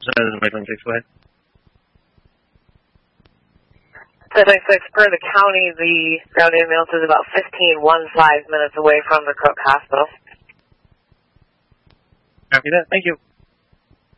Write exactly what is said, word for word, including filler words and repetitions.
Nine twenty-six, go ahead. nine twenty-six, per the county, the ground ambulance is about fifteen, one five minutes away from the Cook Hospital. Copy that. Thank you.